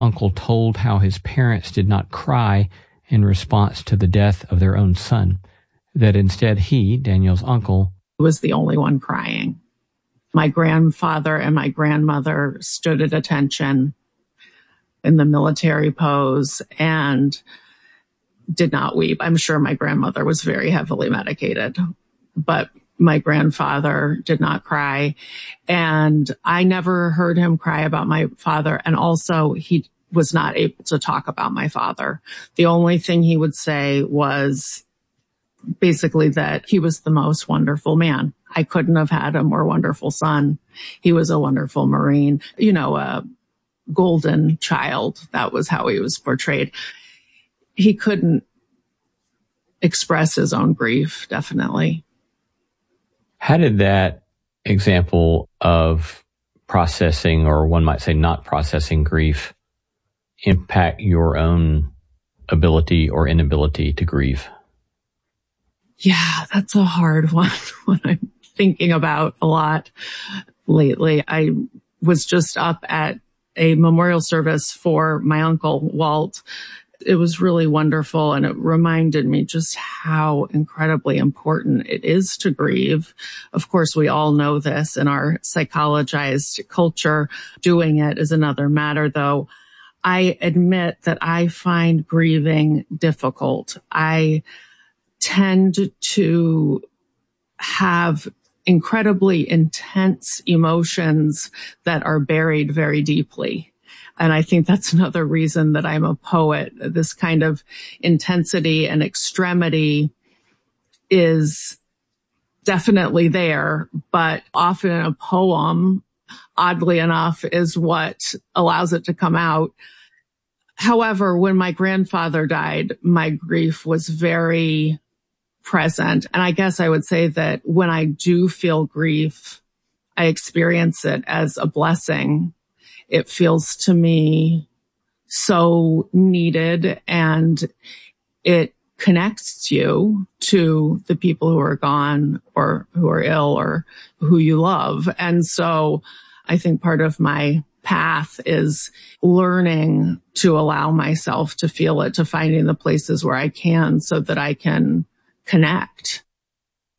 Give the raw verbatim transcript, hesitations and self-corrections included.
uncle told how his parents did not cry in response to the death of their own son, that instead he, Daniel's uncle, was the only one crying. My grandfather and my grandmother stood at attention in the military pose and did not weep. I'm sure my grandmother was very heavily medicated, but my grandfather did not cry. And I never heard him cry about my father. And also he was not able to talk about my father. The only thing he would say was basically that he was the most wonderful man. I couldn't have had a more wonderful son. He was a wonderful Marine, you know, a golden child. That was how he was portrayed. He couldn't express his own grief, definitely. How did that example of processing, or one might say not processing grief, impact your own ability or inability to grieve? Yeah, that's a hard one when I'm thinking about a lot lately. I was just up at a memorial service for my uncle, Walt. It was really wonderful, and it reminded me just how incredibly important it is to grieve. Of course, we all know this in our psychologized culture. Doing it is another matter, though. I admit that I find grieving difficult. I tend to have incredibly intense emotions that are buried very deeply. And I think that's another reason that I'm a poet. This kind of intensity and extremity is definitely there, but often a poem, oddly enough, is what allows it to come out. However, when my grandfather died, my grief was very present. And I guess I would say that when I do feel grief, I experience it as a blessing. It feels to me so needed, and it connects you to the people who are gone or who are ill or who you love. And so I think part of my path is learning to allow myself to feel it, to finding the places where I can so that I can connect.